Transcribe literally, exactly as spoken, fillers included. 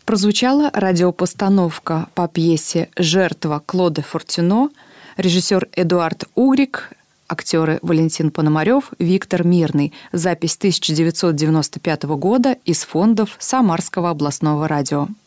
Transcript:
Прозвучала радиопостановка по пьесе «Жертва» Клода Фортюно, режиссер Эдуард Угрик, актеры Валентин Пономарев, Виктор Мирный. Запись тысяча девятьсот девяносто пятого года из фондов Самарского областного радио.